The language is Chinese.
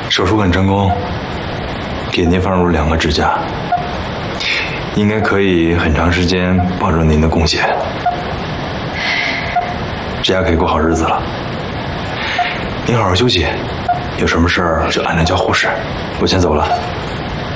手术很成功，给您放入2个支架，应该可以很长时间保证您的供血，这下可以过好日子了。您好好休息，有什么事儿就按着叫护士。我先走了。